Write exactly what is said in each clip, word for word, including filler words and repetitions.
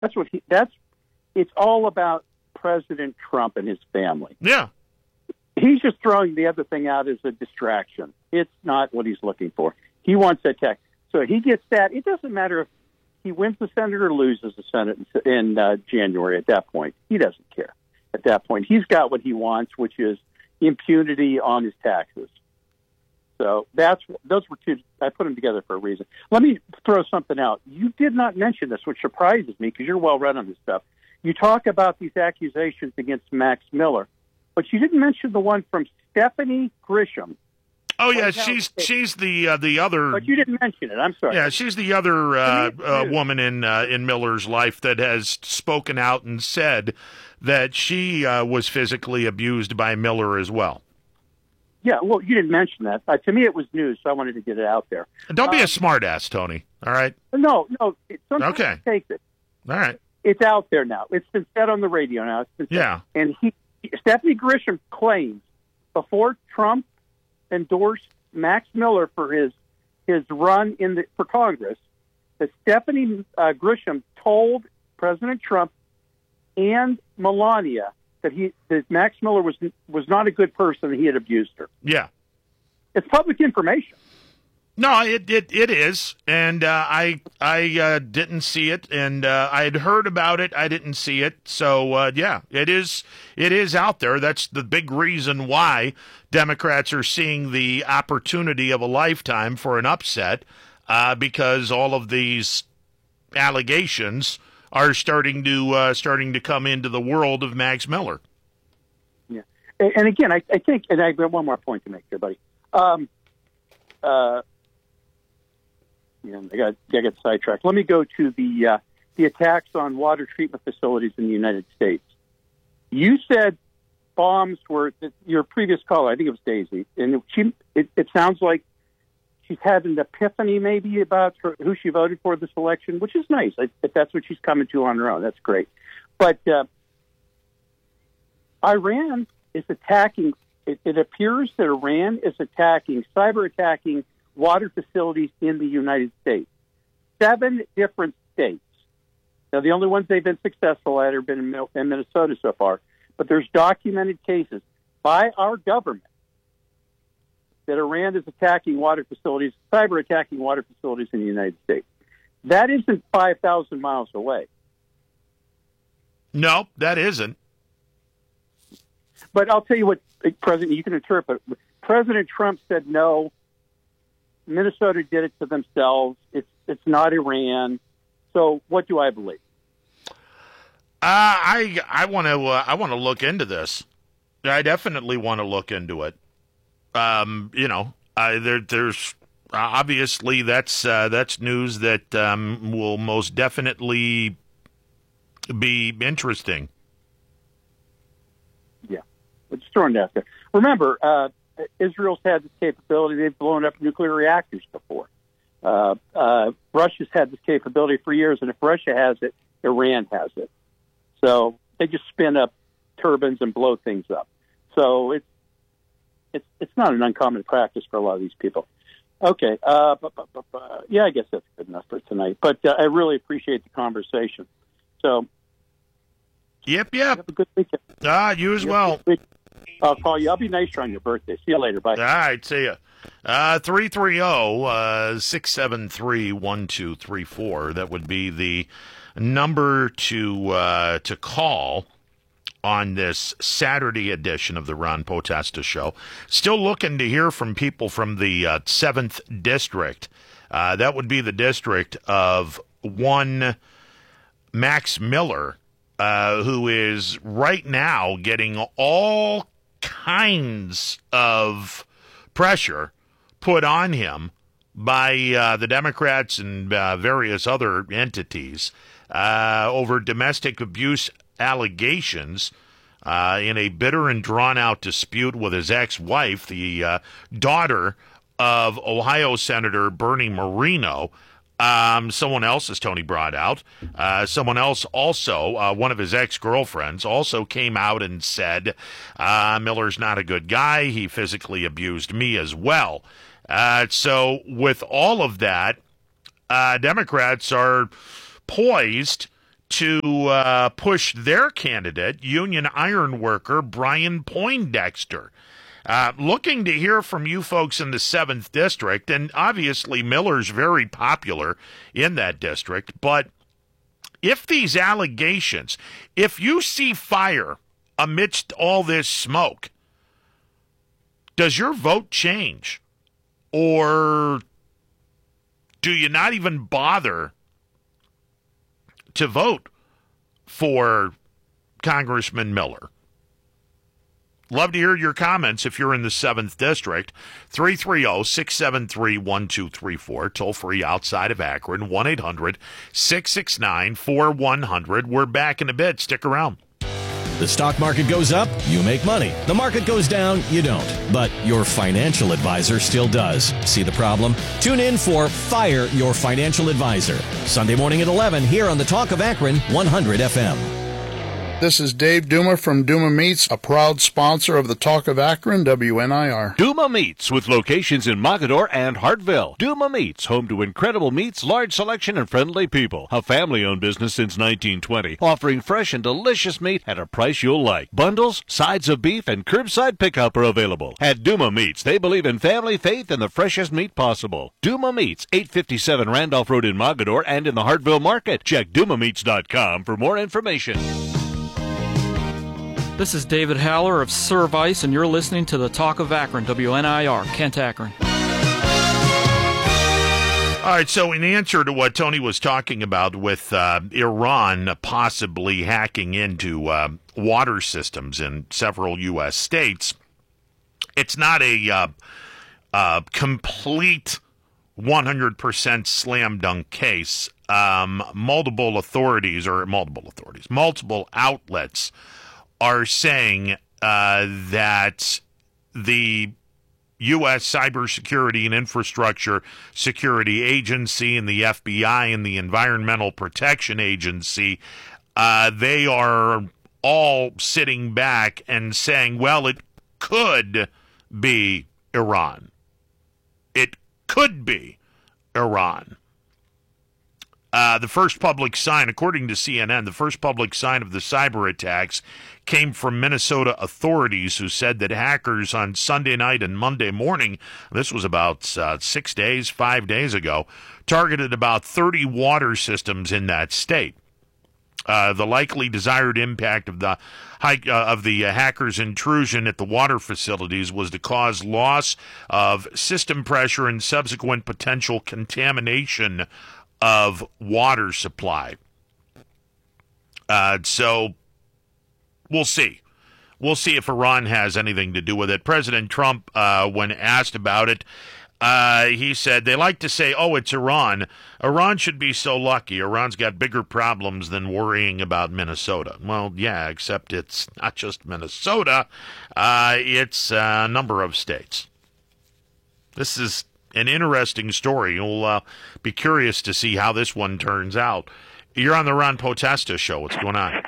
That's what he. That's. It's all about President Trump and his family. Yeah. He's just throwing the other thing out as a distraction. It's not what he's looking for. He wants that tax. So he gets that. It doesn't matter if he wins the Senate or loses the Senate in, in uh, January. At that point, he doesn't care. At that point, he's got what he wants, which is impunity on his taxes. So that's those were two. I put them together for a reason. Let me throw something out. You did not mention this, which surprises me because you're well read on this stuff. You talk about these accusations against Max Miller, but you didn't mention the one from Stephanie Grisham. Oh yeah, she's she's the uh, the other. But you didn't mention it. I'm sorry. Yeah, she's the other uh, uh, woman in uh, in Miller's life that has spoken out and said that she uh, was physically abused by Miller as well. Yeah, well, you didn't mention that. Uh, to me, it was news, so I wanted to get it out there. Don't be um, a smartass, Tony. All right. No, no. It, sometimes okay. Take it. All right. It's out there now. It's been said on the radio now. It's been said. Yeah. And he, Stephanie Grisham claims before Trump endorsed Max Miller for his his run in the, for Congress, that Stephanie uh, Grisham told President Trump and Melania that he that Max Miller was was not a good person and he had abused her. Yeah. It's public information. No, it it, it is, and uh, I I uh, didn't see it, and uh, I had heard about it. I didn't see it, so uh, yeah, it is it is out there. That's the big reason why Democrats are seeing the opportunity of a lifetime for an upset, uh, because all of these allegations are starting to uh, starting to come into the world of Max Miller. Yeah, and, and again, I, I think, and I have one more point to make here, buddy. Um, uh, Yeah, I got I got sidetracked. Let me go to the uh, the attacks on water treatment facilities in the United States. You said bombs were your previous caller. I think it was Daisy, and she. It, it sounds like she's had an epiphany, maybe about her, who she voted for this election, which is nice. I, if that's what she's coming to on her own, that's great. But uh, Iran is attacking. It, it appears that Iran is attacking, cyber attacking water facilities in the United States. Seven different states. Now, the only ones they've been successful at have been in, in Minnesota so far. But there's documented cases by our government that Iran is attacking water facilities, cyber attacking water facilities in the United States. That isn't five thousand miles away. No, that isn't. But I'll tell you what, President, you can interpret. President Trump said no. Minnesota did it to themselves. It's it's not Iran. So what do I believe? Uh, I I want to uh, I want to look into this. I definitely want to look into it. Um, you know, uh, there there's uh, obviously that's uh, that's news that um, will most definitely be interesting. Yeah, it's thrown out there. Remember. Uh, Israel's had this capability. They've blown up nuclear reactors before. Uh, uh, Russia's had this capability for years, and if Russia has it, Iran has it. So they just spin up turbines and blow things up. So it's it's it's not an uncommon practice for a lot of these people. Okay, uh, but, but, but, but, yeah, I guess that's good enough for tonight. But uh, I really appreciate the conversation. So, yep, yep. Have a good weekend. Ah, you as well. I'll call you. I'll be nice on your birthday. See you later. Bye. All right. See ya. Uh, three three zero, six seven three, one two three four. That would be the number to uh, to call on this Saturday edition of the Ron Potesta Show. Still looking to hear from people from the uh, seventh District. Uh, that would be the district of one Max Miller, uh, who is right now getting all kinds of pressure put on him by uh, the Democrats and uh, various other entities uh, over domestic abuse allegations uh, in a bitter and drawn-out dispute with his ex-wife, the uh, daughter of Ohio Senator Bernie Moreno. Um, someone else, as Tony brought out, uh, someone else also, uh, one of his ex-girlfriends, also came out and said, uh, Miller's not a good guy. He physically abused me as well. Uh, so with all of that, uh, Democrats are poised to uh, push their candidate, union iron worker Brian Poindexter. Uh, looking to hear from you folks in the seventh District, and obviously Miller's very popular in that district, but if these allegations, if you see fire amidst all this smoke, does your vote change? Or do you not even bother to vote for Congressman Miller? Love to hear your comments if you're in the seventh District. three three zero, six seven three, one two three four. Toll free outside of Akron. one eight hundred, six six nine, four one zero zero. We're back in a bit. Stick around. The stock market goes up, you make money. The market goes down, you don't. But your financial advisor still does. See the problem? Tune in for Fire Your Financial Advisor. Sunday morning at eleven here on the Talk of Akron, one hundred F M. This is Dave Duma from Duma Meats, a proud sponsor of the Talk of Akron, W N I R. Duma Meats, with locations in Mogadore and Hartville. Duma Meats, home to incredible meats, large selection, and friendly people. A family-owned business since nineteen twenty, offering fresh and delicious meat at a price you'll like. Bundles, sides of beef, and curbside pickup are available. At Duma Meats, they believe in family, faith, and the freshest meat possible. Duma Meats, eight fifty-seven Randolph Road in Mogadore and in the Hartville Market. Check duma meats dot com for more information. This is David Haller of Service, and you're listening to the Talk of Akron, W N I R, Kent Akron. All right, so in answer to what Tony was talking about with uh, Iran possibly hacking into uh, water systems in several U S states, it's not a uh, uh, complete one hundred percent slam dunk case. Um, multiple authorities, or multiple authorities, multiple outlets are saying uh, that the U S Cybersecurity and Infrastructure Security Agency and the F B I and the Environmental Protection Agency, uh, they are all sitting back and saying, well, it could be Iran. It could be Iran. Uh, the first public sign, according to C N N, the first public sign of the cyber attacks came from Minnesota authorities who said that hackers on Sunday night and Monday morning, this was about uh, six days, five days ago, targeted about thirty water systems in that state. Uh, the likely desired impact of the uh, of the uh, hackers' intrusion at the water facilities was to cause loss of system pressure and subsequent potential contamination of water supply. Uh, so we'll see. We'll see if Iran has anything to do with it. President Trump, uh, when asked about it, uh, he said, they like to say, oh, it's Iran. Iran should be so lucky. Iran's got bigger problems than worrying about Minnesota. Well, yeah, except it's not just Minnesota. Uh, it's a number of states. This is an interesting story. You'll uh, be curious to see how this one turns out. You're on the Ron Potesta show. What's going on?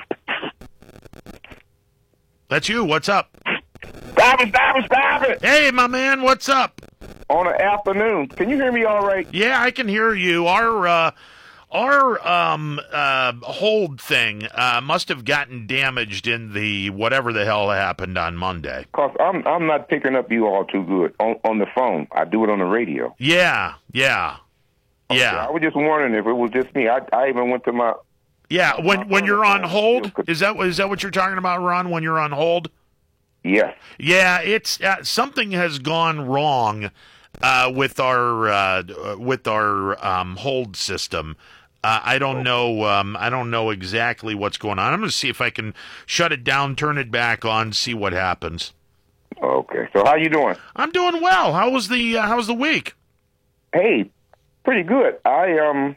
That's you. What's up? Stop it, stop it, stop it! Hey, my man, what's up? On an afternoon. Can you hear me all right? Yeah, I can hear you. Our uh, our um, uh, hold thing uh, must have gotten damaged in the whatever the hell happened on Monday. Because I'm, I'm not picking up you all too good on, on the phone. I do it on the radio. Yeah, yeah, okay, yeah. I was just wondering if it was just me. I, I even went to my... Yeah, when when you're on hold, is that is that what you're talking about, Ron, when you're on hold? Yes. Yeah, it's uh, something has gone wrong uh, with our uh, with our um, hold system. Uh, I don't know. Um, I don't know exactly what's going on. I'm going to see if I can shut it down, turn it back on, see what happens. Okay. So how you doing? I'm doing well. How was the uh, How was the week? Hey, pretty good. I um.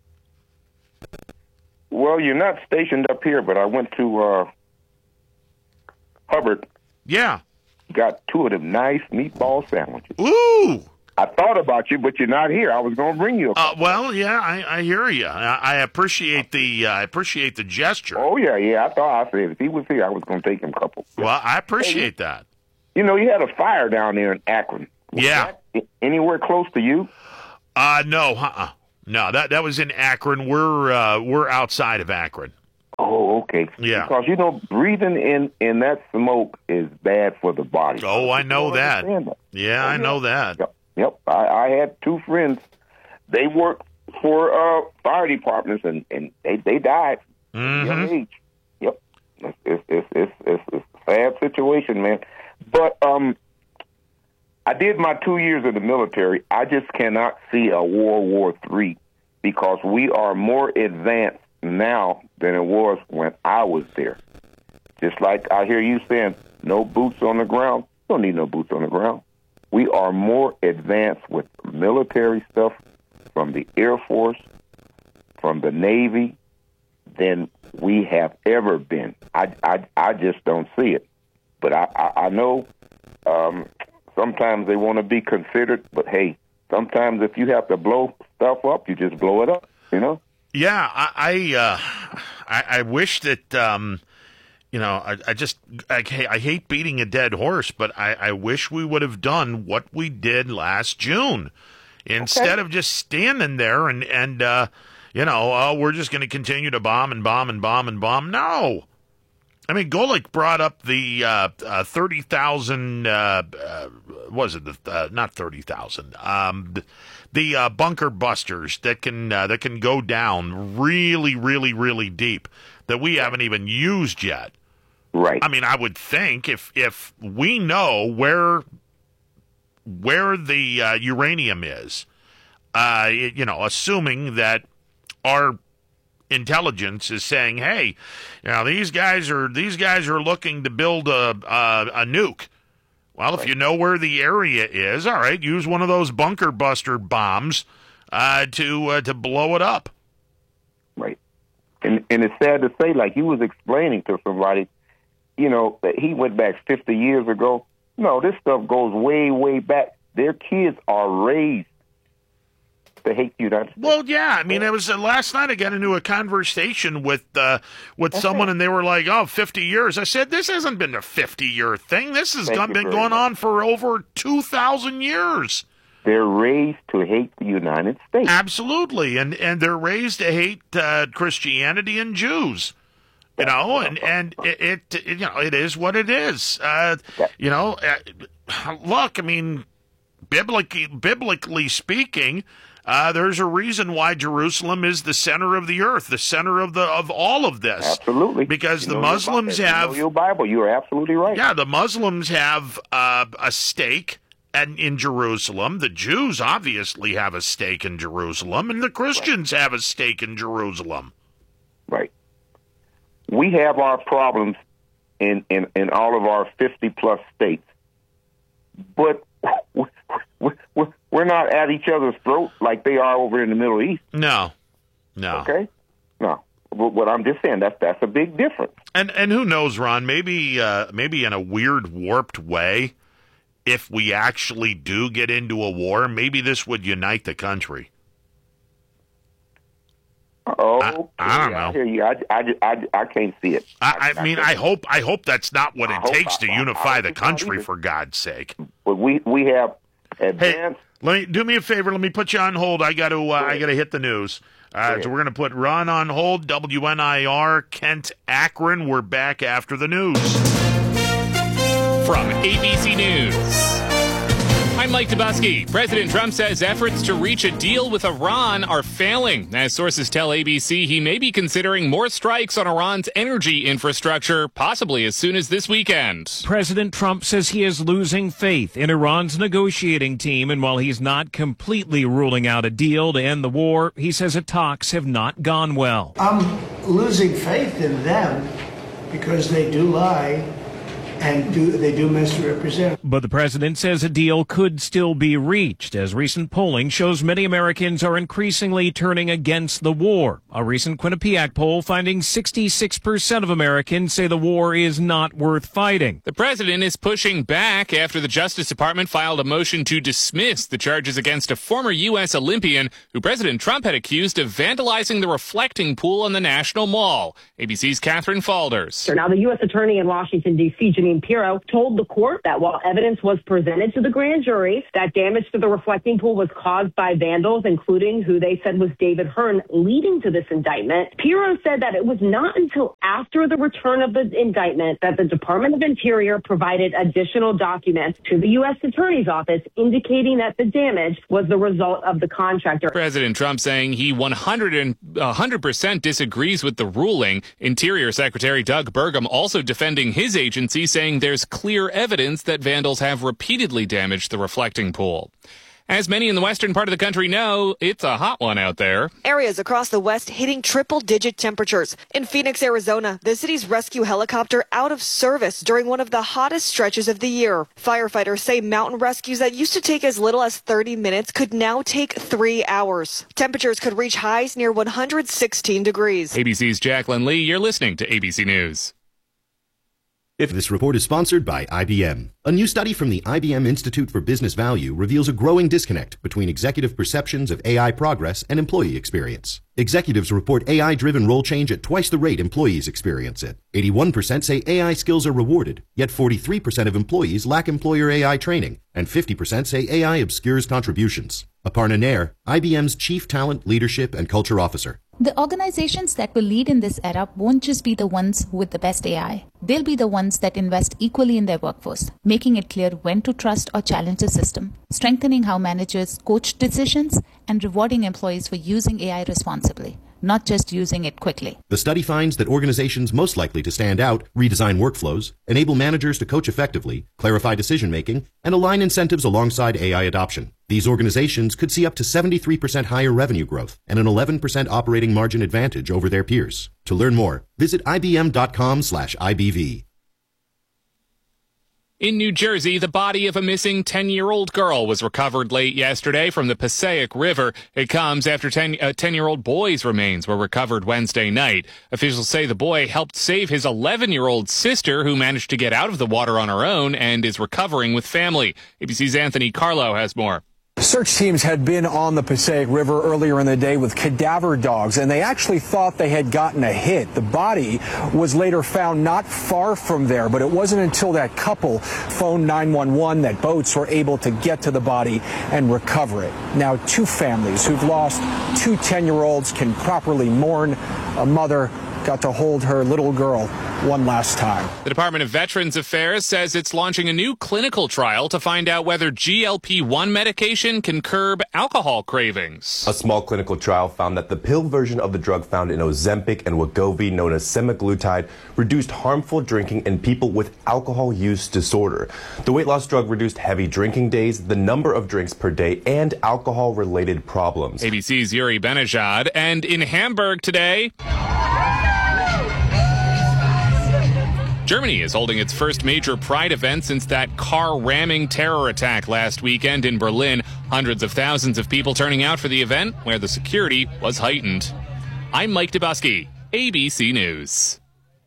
Well, you're not stationed up here, but I went to uh, Hubbard. Yeah. Got two of them nice meatball sandwiches. Ooh. I thought about you, but you're not here. I was going to bring you a uh, Well, yeah, I, I hear you. I, I appreciate the uh, I appreciate the gesture. Oh, yeah, yeah. I thought I said if he was here, I was going to take him a couple. Well, I appreciate hey, that. You know, you had a fire down there in Akron. Was yeah. that anywhere close to you? Uh, no, uh-uh. no. That that was in Akron. We're uh, we're outside of Akron. Oh, okay. Yeah. Because, you know, breathing in, in that smoke is bad for the body. Oh, I know that. that. Yeah, oh, I yeah. know that. Yep. Yep. I, I had two friends. They worked for uh, fire departments, and, and they, they died at a young age. Yep. It's, it's, it's, it's, it's, it's a sad situation, man. But um, I did my two years in the military. I just cannot see a World War Three because we are more advanced now than it was when I was there. Just like I hear you saying, no boots on the ground. Don't need no boots on the ground. We are more advanced with military stuff from the Air Force, from the Navy, than we have ever been. I, I, I just don't see it. But I, I, I know um, sometimes they want to be considered, but hey, sometimes if you have to blow stuff up, you just blow it up, you know? Yeah, I I, uh, I I wish that um, you know I, I just I, I hate beating a dead horse, but I, I wish we would have done what we did last June instead okay. of just standing there and and uh, you know oh we're just going to continue to bomb and bomb and bomb and bomb. No, I mean Golik brought up the uh, uh, thirty thousand. Uh, uh, was it the uh, not thirty thousand? Um, the, The uh, bunker busters that can uh, that can go down really, really, really deep that we haven't even used yet. Right. I mean, I would think if if we know where where the uh, uranium is, uh, you know, assuming that our intelligence is saying, hey, you know, these guys are these guys are looking to build a a, a nuke. Well, if you know where the area is, all right, use one of those bunker buster bombs uh, to uh, to blow it up. Right. And and it's sad to say, like you was explaining to somebody, you know, that he went back fifty years ago. No, this stuff goes way, way back. Their kids are raised to hate the United States. Well, yeah. I mean, it was uh, last night I got into a conversation with uh, with That's someone, right. and they were like, oh, fifty years. I said, this hasn't been a fifty-year thing. This has gone, been going much. on for over two thousand years. They're raised to hate the United States. Absolutely, and and they're raised to hate uh, Christianity and Jews. You know, and and it, it, it you know it is what it is. Uh, you know, uh, look, I mean, biblically biblically speaking. Uh, there's a reason why Jerusalem is the center of the earth, the center of the of all of this. Absolutely, because you the Muslims your have you know your Bible. You are absolutely right. Yeah, the Muslims have uh, a stake in, in Jerusalem. The Jews obviously have a stake in Jerusalem, and the Christians right. have a stake in Jerusalem. Right. We have our problems in in, in all of our fifty plus states, but we're, we're not at each other's throat like they are over in the Middle East. No, no. Okay, no. But what I'm just saying, that's that's a big difference. And and who knows, Ron? Maybe uh, maybe in a weird, warped way, if we actually do get into a war, maybe this would unite the country. Oh, I, I don't know. I hear you. I, I, I, I can't see it. I, I mean, I hope I hope that's not what I it hope takes I- to I- unify I the hope country, not for God's sake. But we we have Hey, advanced. let me do me a favor. Let me put you on hold. I got to. Uh, I got to hit the news. Uh, ahead. so we're going to put Ron on hold. W N I R, Kent, Akron. We're back after the news. From A B C News, I'm Mike Dubusky. President Trump says efforts to reach a deal with Iran are failing. As sources tell A B C, he may be considering more strikes on Iran's energy infrastructure, possibly as soon as this weekend. President Trump says he is losing faith in Iran's negotiating team, and while he's not completely ruling out a deal to end the war, he says the talks have not gone well. I'm losing faith in them because they do lie. And do, they do misrepresent. But the president says a deal could still be reached, as recent polling shows many Americans are increasingly turning against the war. A recent Quinnipiac poll finding sixty-six percent of Americans say the war is not worth fighting. The president is pushing back after the Justice Department filed a motion to dismiss the charges against a former U S Olympian who President Trump had accused of vandalizing the reflecting pool on the National Mall. A B C's Catherine Falders. Now, the U S attorney in Washington, D C, Janine Pirro, told the court that while evidence was presented to the grand jury that damage to the reflecting pool was caused by vandals, including who they said was David Hearn, leading to this indictment, Pirro said that it was not until after the return of the indictment that the Department of Interior provided additional documents to the U S Attorney's Office indicating that the damage was the result of the contractor. President Trump saying he one hundred percent disagrees with the ruling. Interior Secretary Doug Burgum also defending his agency, saying there's clear evidence that vandals have repeatedly damaged the reflecting pool. As many in the western part of the country know, it's a hot one out there. Areas across the west hitting triple-digit temperatures. In Phoenix, Arizona, the city's rescue helicopter out of service during one of the hottest stretches of the year. Firefighters say mountain rescues that used to take as little as thirty minutes could now take three hours. Temperatures could reach highs near one hundred sixteen degrees. A B C's Jacqueline Lee, you're listening to A B C News. If this report is sponsored by I B M. A new study from the I B M Institute for Business Value reveals a growing disconnect between executive perceptions of A I progress and employee experience. Executives report A I-driven role change at twice the rate employees experience it. eighty-one percent say A I skills are rewarded, yet forty-three percent of employees lack employer A I training, and fifty percent say A I obscures contributions. Aparna Nair, I B M's Chief Talent, Leadership, and Culture Officer. The organizations that will lead in this era won't just be the ones with the best A I. They'll be the ones that invest equally in their workforce, making it clear when to trust or challenge the system, strengthening how managers coach decisions, and rewarding employees for using A I responsibly, not just using it quickly. The study finds that organizations most likely to stand out redesign workflows, enable managers to coach effectively, clarify decision-making, and align incentives alongside A I adoption. These organizations could see up to seventy-three percent higher revenue growth and an eleven percent operating margin advantage over their peers. To learn more, visit ibm.com slash IBV. In New Jersey, the body of a missing ten-year-old girl was recovered late yesterday from the Passaic River. It comes after ten, uh, ten-year-old boy's remains were recovered Wednesday night. Officials say the boy helped save his eleven-year-old sister, who managed to get out of the water on her own and is recovering with family. A B C's Anthony Carlo has more. Search teams had been on the Passaic River earlier in the day with cadaver dogs, and they actually thought they had gotten a hit. The body was later found not far from there, but it wasn't until that couple phoned nine one one that boats were able to get to the body and recover it. Now, two families who've lost two ten-year-olds can properly mourn. A mother got to hold her little girl one last time. The Department of Veterans Affairs says it's launching a new clinical trial to find out whether G L P one medication can curb alcohol cravings. A small clinical trial found that the pill version of the drug found in Ozempic and Wegovy, known as semaglutide, reduced harmful drinking in people with alcohol use disorder. The weight loss drug reduced heavy drinking days, the number of drinks per day, and alcohol-related problems. A B C's Yuri Benajad. And in Hamburg today, Germany is holding its first major Pride event since that car-ramming terror attack last weekend in Berlin. Hundreds of thousands of people turning out for the event, where the security was heightened. I'm Mike Dubusky, A B C News.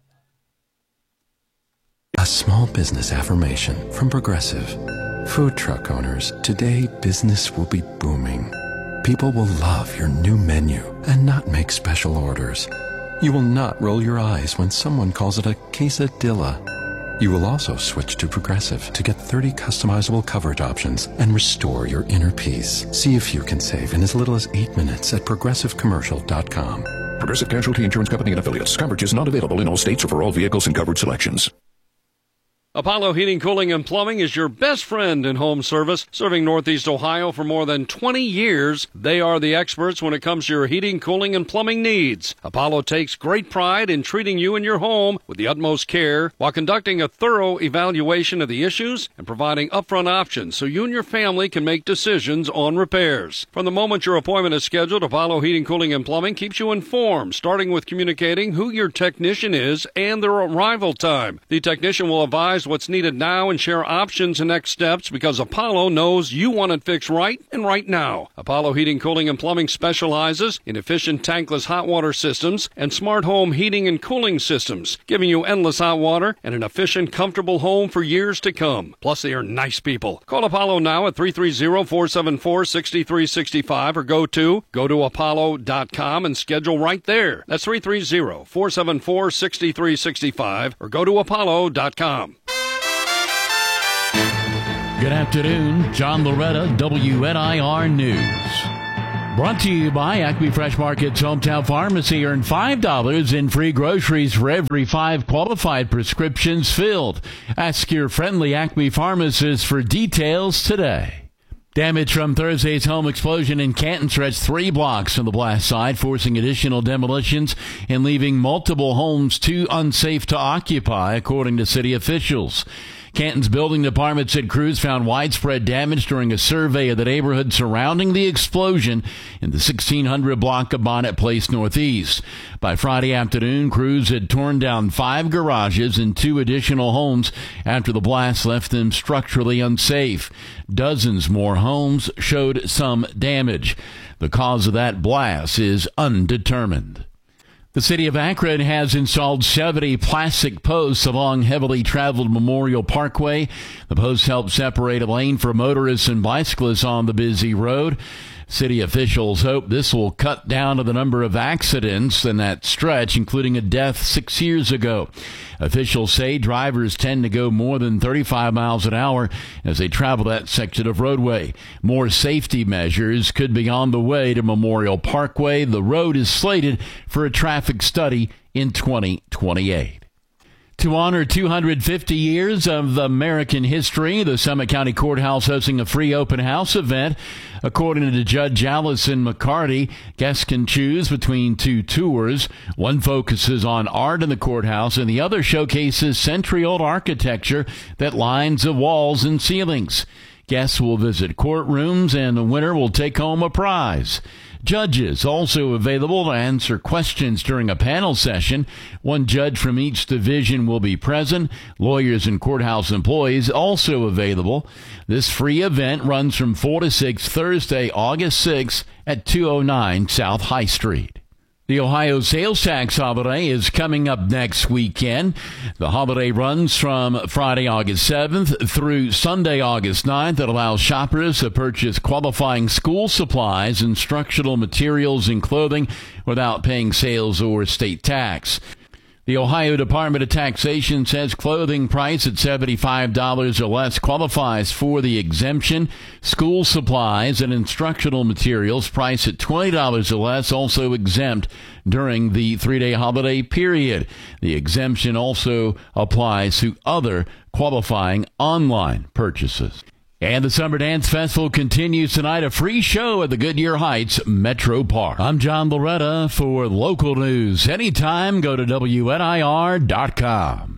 A small business affirmation from Progressive. Food truck owners, today business will be booming. People will love your new menu and not make special orders. You will not roll your eyes when someone calls it a quesadilla. You will also switch to Progressive to get thirty customizable coverage options and restore your inner peace. See if you can save in as little as eight minutes at progressive commercial dot com. Progressive Casualty Insurance Company and Affiliates. Coverage is not available in all states or for all vehicles and coverage selections. Apollo Heating, Cooling, and Plumbing is your best friend in home service. Serving Northeast Ohio for more than twenty years, they are the experts when it comes to your heating, cooling, and plumbing needs. Apollo takes great pride in treating you and your home with the utmost care while conducting a thorough evaluation of the issues and providing upfront options so you and your family can make decisions on repairs. From the moment your appointment is scheduled, Apollo Heating, Cooling, and Plumbing keeps you informed, starting with communicating who your technician is and their arrival time. The technician will advise what's needed now and share options and next steps, because Apollo knows you want it fixed right and right now. Apollo Heating, Cooling, and Plumbing specializes in efficient tankless hot water systems and smart home heating and cooling systems, giving you endless hot water and an efficient, comfortable home for years to come. Plus, they are nice people. Call Apollo now at three three zero, four seven four, six three six five or go to go to apollo dot com and schedule right there. That's three three zero, four seven four, six three six five or go to apollo dot com. Good afternoon. John Loretta, W N I R News. Brought to you by Acme Fresh Market's Hometown Pharmacy. Earn five dollars in free groceries for every five qualified prescriptions filled. Ask your friendly Acme pharmacist for details today. Damage from Thursday's home explosion in Canton stretched three blocks on the blast site, forcing additional demolitions and leaving multiple homes too unsafe to occupy, according to city officials. Canton's building department said crews found widespread damage during a survey of the neighborhood surrounding the explosion in the sixteen hundred block of Bonnet Place Northeast. By Friday afternoon, crews had torn down five garages and two additional homes after the blast left them structurally unsafe. Dozens more homes showed some damage. The cause of that blast is undetermined. The city of Akron has installed seventy plastic posts along heavily traveled Memorial Parkway. The posts help separate a lane for motorists and bicyclists on the busy road. City officials hope this will cut down on the number of accidents in that stretch, including a death six years ago. Officials say drivers tend to go more than thirty-five miles an hour as they travel that section of roadway. More safety measures could be on the way to Memorial Parkway. The road is slated for a traffic study in twenty twenty-eight. To honor two hundred fifty years of American history, the Summit County Courthouse hosting a free open house event. According to Judge Allison McCarty, guests can choose between two tours. One focuses on art in the courthouse, and the other showcases century-old architecture that lines the walls and ceilings. Guests will visit courtrooms, and the winner will take home a prize. Judges also available to answer questions during a panel session. One judge from each division will be present. Lawyers and courthouse employees also available. This free event runs from four to six Thursday, August sixth at two oh nine South High Street. The Ohio sales tax holiday is coming up next weekend. The holiday runs from Friday, August seventh through Sunday, August ninth. It allows shoppers to purchase qualifying school supplies, instructional materials, and clothing without paying sales or state tax. The Ohio Department of Taxation says clothing priced at seventy-five dollars or less qualifies for the exemption. School supplies and instructional materials priced at twenty dollars or less also exempt during the three-day holiday period. The exemption also applies to other qualifying online purchases. And the Summer Dance Festival continues tonight, a free show at the Goodyear Heights Metro Park. I'm John Loretta for local news. Anytime, go to W N I R dot com.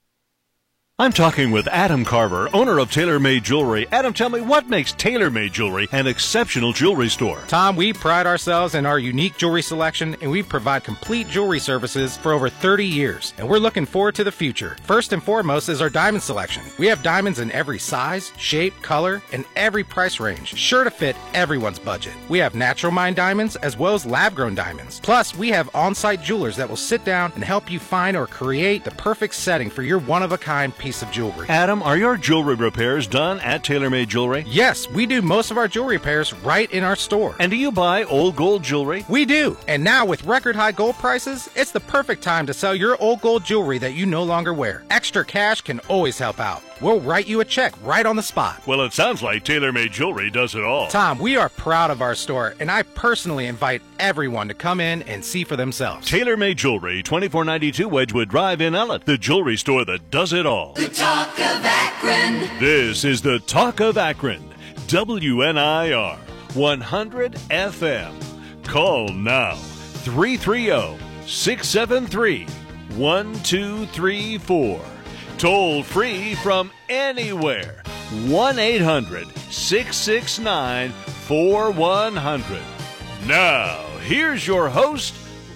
I'm talking with Adam Carver, owner of TaylorMade Jewelry. Adam, tell me, what makes TaylorMade Jewelry an exceptional jewelry store? Tom, we pride ourselves in our unique jewelry selection, and we provide complete jewelry services for over thirty years. And we're looking forward to the future. First and foremost is our diamond selection. We have diamonds in every size, shape, color, and every price range, sure to fit everyone's budget. We have natural mined diamonds as well as lab-grown diamonds. Plus, we have on-site jewelers that will sit down and help you find or create the perfect setting for your one-of-a-kind piece of jewelry. Adam, are your jewelry repairs done at TaylorMade Jewelry? Yes, we do most of our jewelry repairs right in our store. And do you buy old gold jewelry? We do. And now with record high gold prices, it's the perfect time to sell your old gold jewelry that you no longer wear. Extra cash can always help out. We'll write you a check right on the spot. Well, it sounds like TaylorMade Jewelry does it all. Tom, we are proud of our store, and I personally invite everyone to come in and see for themselves. TaylorMade Jewelry, twenty-four ninety-two Wedgwood Drive in Ellett, the jewelry store that does it all. The Talk of Akron. This is the Talk of Akron, W N I R, one hundred F M. Call now, three three zero, six seven three, one two three four. Toll free from anywhere, one eight hundred, six six nine, four one zero zero. Now, here's your host,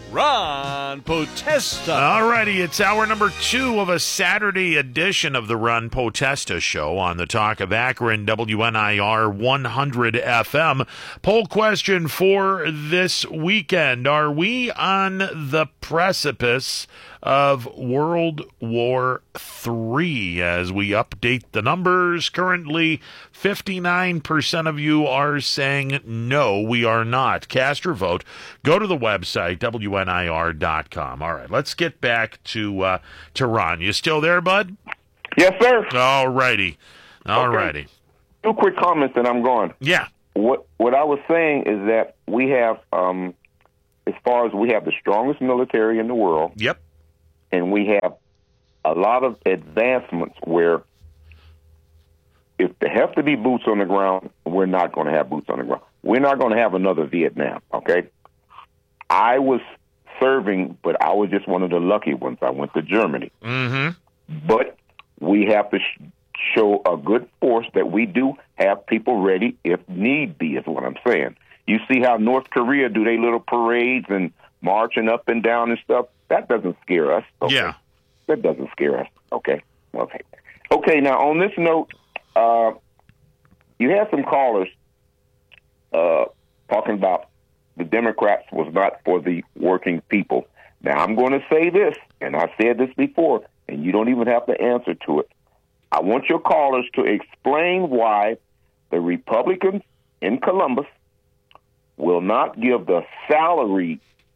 Ron Potesta. All righty, it's hour number two of a Saturday edition of the Ron Potesta Show on the Talk of Akron, W N I R one hundred F M. Poll question for this weekend. Are we on the precipice of World War Three? As we update the numbers, currently fifty-nine percent of you are saying no, we are not. Cast your vote. Go to the website, W N I R dot com. All right, let's get back to uh, to Ron. You still there, bud? Yes, sir. All righty. All righty. Two quick comments, and I'm gone. Yeah. What what I was saying is that we have, um, as far as we have the strongest military in the world. Yep. And we have a lot of advancements where if there have to be boots on the ground, we're not going to have boots on the ground. We're not going to have another Vietnam, okay? I was serving, but I was just one of the lucky ones. I went to Germany. Mm-hmm. But we have to sh- show a good force that we do have people ready if need be, is what I'm saying. You see how North Korea do their little parades and marching up and down and stuff? That doesn't scare us. Okay? Yeah. That doesn't scare us. Okay. Okay. Okay, now on this note, uh, you had some callers uh, talking about the Democrats was not for the working people. Now, I'm going to say this, and I've said this before, and you don't even have to answer to it. I want your callers to explain why the Republicans in Columbus will not give the salary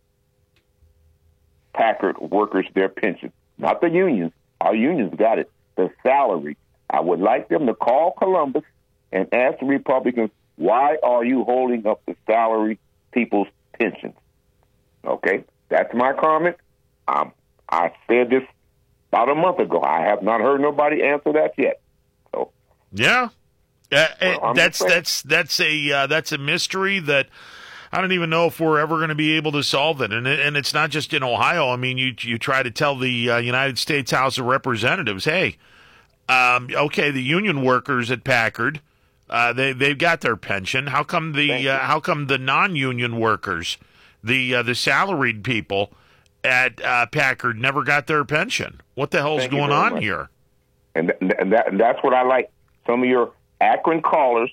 Packard workers their pension. Not the unions. Our unions got it. The salary. I would like them to call Columbus and ask the Republicans, why are you holding up the salary people's pensions? Okay, that's my comment. Um, I said this about a month ago. I have not heard nobody answer that yet. So, yeah, uh, well, that's that's that's a uh, that's a mystery that I don't even know if we're ever going to be able to solve it. And it, and it's not just in Ohio. I mean, you you try to tell the uh, United States House of Representatives, hey, um, okay, the union workers at Packard, uh, they they've got their pension. How come the uh, how come the non-union workers, the uh, the salaried people at uh, Packard never got their pension? What the hell's Thank you going very on much. here? And, th- and, that, and that's what I like some of your Akron callers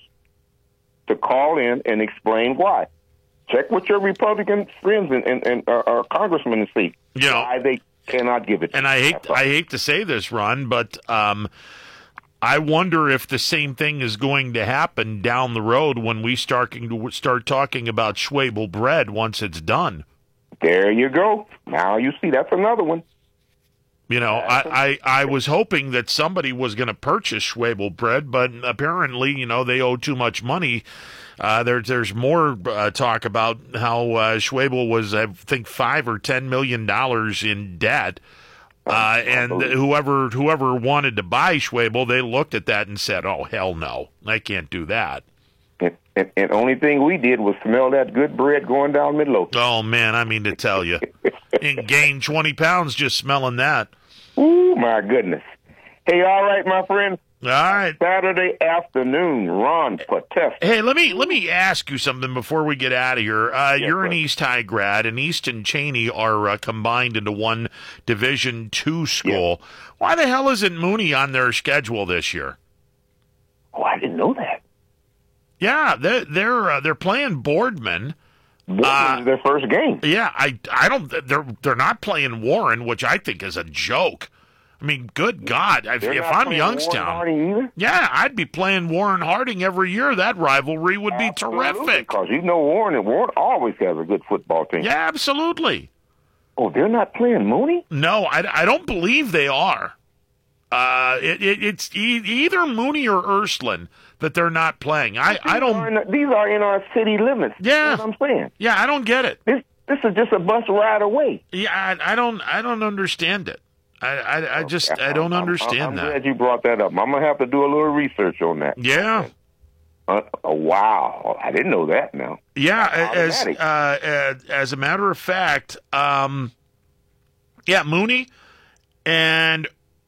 to call in and explain why. Check with your Republican friends and, and, and uh, uh, congressmen and see You know, why they cannot give it. And I hate I hate to say this, Ron, but um, I wonder if the same thing is going to happen down the road when we start to start talking about Schwabel bread once it's done. There you go. Now you see, that's another one. You know, I, I, I was hoping that somebody was going to purchase Schwabel bread, but apparently, you know, they owe too much money. Uh, there, there's more uh, talk about how uh, Schwabel was, I think, five or ten million dollars in debt, uh, and whoever whoever wanted to buy Schwabel, they looked at that and said, "Oh, hell no, I can't do that." And, and, and only thing we did was smell that good bread going down Midlothian. Oh man, I mean to tell you, and gained twenty pounds just smelling that. Ooh, my goodness. Hey, all right, my friend. All right. Saturday afternoon, Ron Podesta. Hey, let me let me ask you something before we get out of here. Uh, Yes, you're an sir. East High grad, and East and Cheney are uh, combined into one Division Two school. Why the hell isn't Mooney on their schedule this year? Oh, I didn't know that. Yeah, they're they're uh, they're playing Boardman. Boardman is their first game. Yeah, I I don't. They're they're not playing Warren, which I think is a joke. I mean, good God, if, They're if not I'm playing Youngstown, Warren Harding either? yeah, I'd be playing Warren Harding every year. That rivalry would be terrific. Because you know Warren, and Warren always has a good football team. Yeah, absolutely. Oh, they're not playing Mooney? No, I, I don't believe they are. Uh, it, it, it's e- either Mooney or Ursuline that they're not playing. I, I don't. Are in the, these are in our city limits. Yeah, That's what I'm saying. Yeah, I don't get it. This this is just a bus ride away. Yeah, I, I don't. I don't understand it. I, I, I just I don't understand I'm, I'm that. glad you brought that up. I'm gonna have to do a little research on that. Yeah. Uh, oh, wow, I didn't know that. Now. Yeah, as Automatic. uh, as, as a matter of fact, um, yeah, Mooney and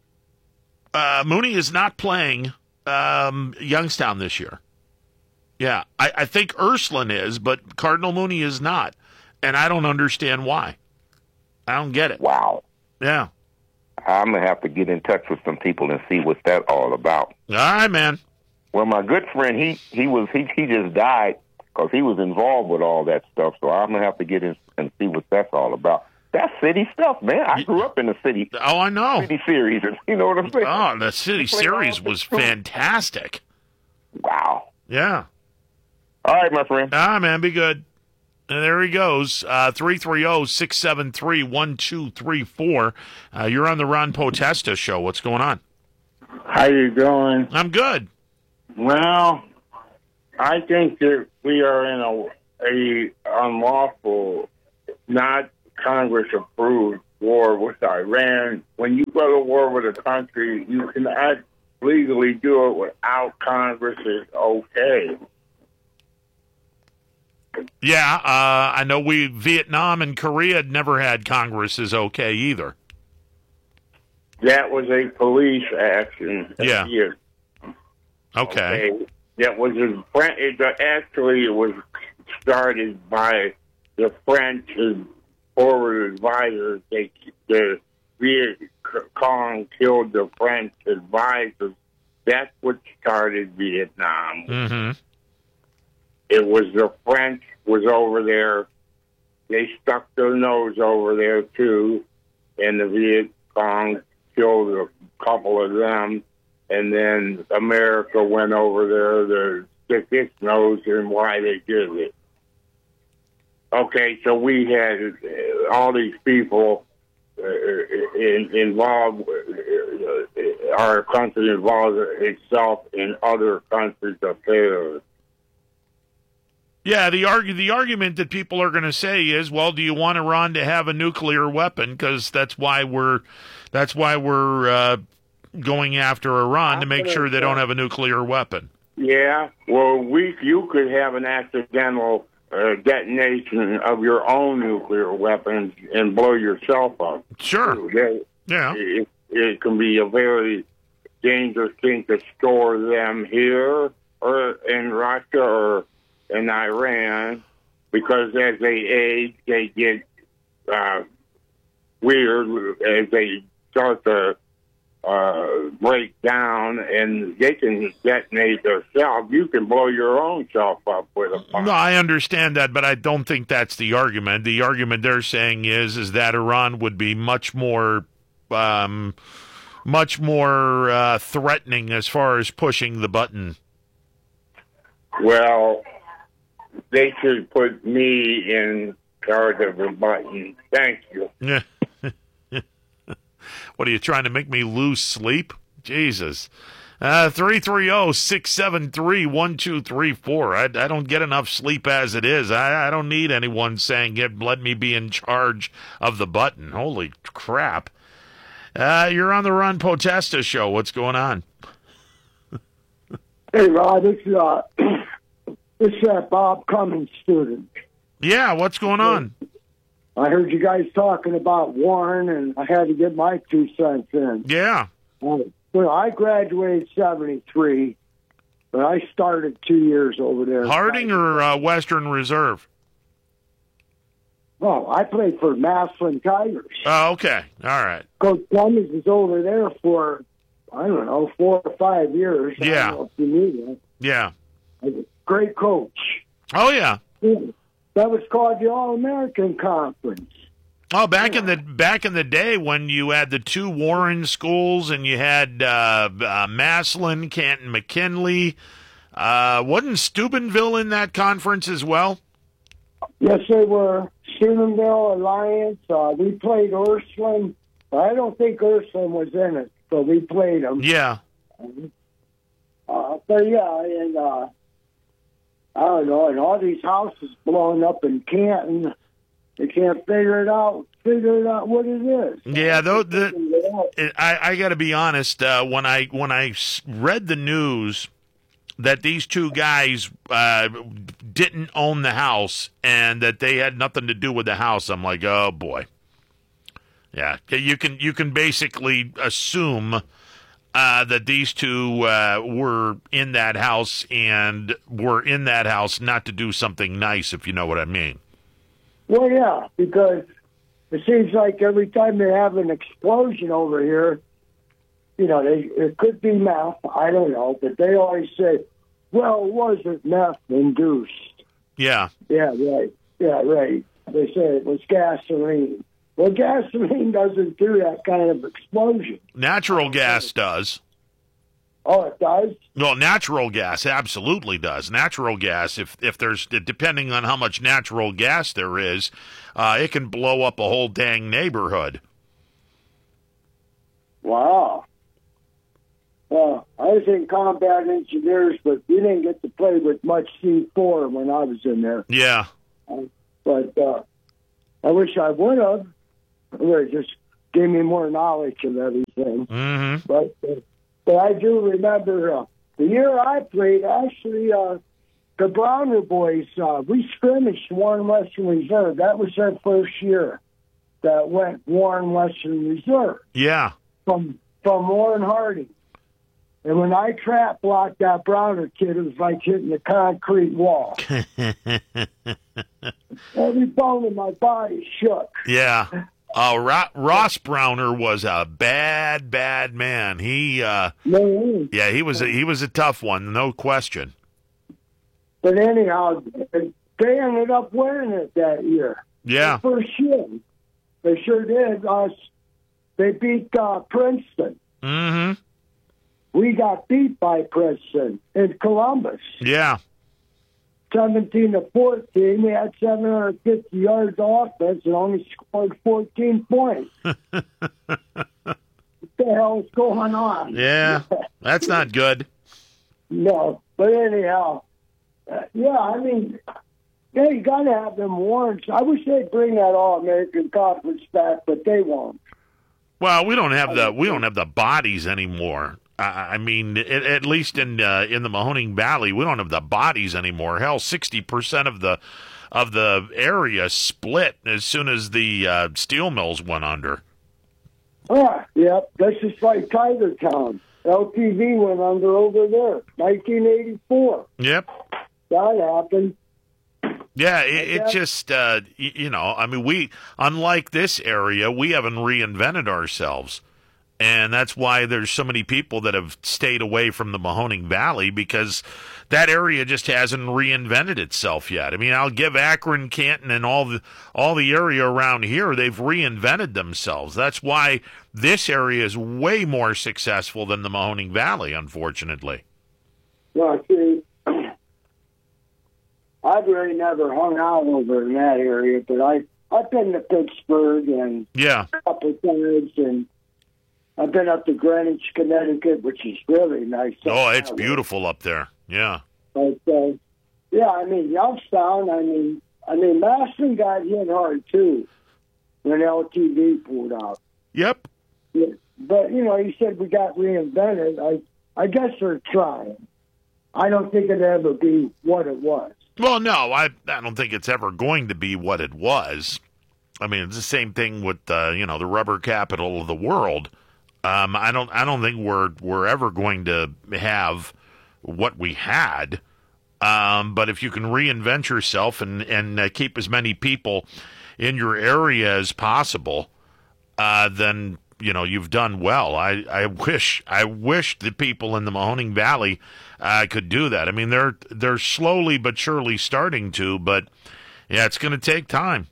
uh, Mooney is not playing um, Youngstown this year. Yeah, I, I think Ursuline is, but Cardinal Mooney is not, and I don't understand why. I don't get it. Wow. Yeah. I'm gonna have to get in touch with some people and see what's that all about. All right, man. Well, my good friend, he he was he he just died because he was involved with all that stuff. So I'm gonna have to get in and see what that's all about. That's city stuff, man. I grew up in the city. Oh, I know. City series, you know what I'm saying? Oh, the city series was fantastic. Wow. Yeah. All right, my friend. Ah, man, be good. And there he goes, uh, three three zero, six seven three, one two three four. Uh, you're on the Ron Podesta show. What's going on? How you doing? I'm good. Well, I think that we are in a, a unlawful, not Congress-approved war with Iran. When you go to war with a country, you cannot legally do it without Congress's okay. Yeah, uh, I know we Vietnam and Korea had never had Congress's okay either. That was a police action. Yeah. Yes. Okay. okay. That was a, it, actually it was started by the French forward advisors. They the Viet Cong killed the French advisors. That's what started Vietnam. Mm-hmm. It was the French was over there. They stuck their nose over there too, and the Viet Cong killed a couple of them. And then America went over there to stick its nose in why they did it. Okay, so we had uh, all these people uh, in, involved, uh, our country involved itself in other countries' affairs. Yeah, the argue the argument that people are going to say is, well, do you want Iran to have a nuclear weapon? Because that's why we're that's why we're uh, going after Iran, to make sure they don't have a nuclear weapon. Yeah, well, we you could have an accidental uh, detonation of your own nuclear weapons and blow yourself up. Sure. They, yeah. It, it can be a very dangerous thing to store them here or in Russia or in Iran, because as they age, they get uh, weird as they start to uh, break down, and they can detonate themselves. You can blow your own self up with a bomb. No, I understand that, but I don't think that's the argument. The argument they're saying is is that Iran would be much more, um, much more uh, threatening as far as pushing the button. Well, they should put me in charge of the button. Thank you. Yeah. What, are you trying to make me lose sleep? Jesus. Uh, three three zero, six seven three, one two three four. I, I don't get enough sleep as it is. I, I don't need anyone saying, "Get, let me be in charge of the button." Holy crap. Uh, you're on the Ron Potesta show. What's going on? Hey, Rod, this is, uh, this is uh, Bob Cummins, student. Yeah, what's going on? I heard you guys talking about Warren, and I had to get my two cents in. Yeah. Uh, well, I graduated seventy-three, but I started two years over there. Harding or uh, Western Reserve? Oh, I played for Massillon Tigers. Oh, okay. All right. Coach Cummins was over there for, I don't know, four or five years. Yeah. I don't know if you knew that. Yeah. Great coach. Oh, yeah. That was called the All-American Conference. Oh, back in the back in the day when you had the two Warren schools and you had uh, uh, Massillon, Canton, McKinley, uh, wasn't Steubenville in that conference as well? Yes, they were. Steubenville, Alliance. Uh, we played Ursuline. I don't think Ursuline was in it, so we played them. Yeah. Uh, but yeah, and uh, I don't know, and all these houses blowing up in Canton. They can't figure it out. Figure it out what it is. Yeah, though the it, I, I got to be honest. Uh, when I when I read the news that these two guys uh, didn't own the house and that they had nothing to do with the house, I'm like, oh boy. Yeah, you can you can basically assume uh, that these two uh, were in that house and were in that house not to do something nice, if you know what I mean. Well, yeah, because it seems like every time they have an explosion over here, you know, they, it could be meth, I don't know, but they always say, well, it wasn't meth-induced. Yeah. Yeah, right. Yeah, right. They say it was gasoline. Well, gasoline doesn't do that kind of explosion. Natural gas does. Oh, it does? Well, natural gas absolutely does. Natural gas, if if there's, depending on how much natural gas there is, uh, it can blow up a whole dang neighborhood. Wow. Well, I I was in combat engineers, but we didn't get to play with much C four when I was in there. Yeah. Uh, but uh, I wish I would have. It just gave me more knowledge of everything. Mm-hmm. But uh, but I do remember uh, the year I played, actually, uh, the Browner boys, uh, we scrimmaged Warren Western Reserve. That was their first year that went Warren Western Reserve. Yeah. From, from Warren Harding. And when I trap blocked that Browner kid, it was like hitting a concrete wall. Every bone in my body shook. Yeah. Uh, Ro- Ross Browner was a bad, bad man. He, uh, no. yeah, he was a, he was a tough one, no question. But anyhow, they ended up winning it that year. Yeah. The first year. They sure did. Uh, they beat uh, Princeton. Mm-hmm. We got beat by Princeton in Columbus. Yeah. seventeen to fourteen. We had seven hundred fifty yards of offense and only scored fourteen points. What the hell is going on? Yeah. That's not good. No. But anyhow, uh, yeah, I mean, yeah, you got to have them warrants. I wish they'd bring that All-American Conference back, but they won't. Well, we don't have the we don't have the bodies anymore. Uh, I mean, at, at least in uh, in the Mahoning Valley, we don't have the bodies anymore. Hell, sixty percent of the of the area split as soon as the uh, steel mills went under. Ah, yep. That's just like Tiger Town. L T V went under over there, nineteen eighty-four. Yep. That happened. Yeah, it, it just, uh, you know, I mean, we, unlike this area, we haven't reinvented ourselves. And that's why there's so many people that have stayed away from the Mahoning Valley, because that area just hasn't reinvented itself yet. I mean, I'll give Akron, Canton, and all the all the area around here, they've reinvented themselves. That's why this area is way more successful than the Mahoning Valley, unfortunately. Well, see, I've really never hung out over in that area, but I, I've been to Pittsburgh and yeah. a couple of times, and I've been up to Greenwich, Connecticut, which is really nice. Oh, it's beautiful up there. Yeah. But, uh, yeah, I mean, Youngstown, I mean, I mean, Maston got hit hard, too, when L T V pulled out. Yep. Yeah. But, you know, you said we got reinvented. I, I guess they're trying. I don't think it'd ever be what it was. Well, no, I I don't think it's ever going to be what it was. I mean, it's the same thing with uh, you know, the rubber capital of the world. Um, I don't I don't think we're we're ever going to have what we had. Um, but if you can reinvent yourself and and uh, keep as many people in your area as possible, uh, then you know you've done well. I, I wish I wish the people in the Mahoning Valley uh, could do that. I mean, they're they're slowly but surely starting to, but yeah, it's going to take time.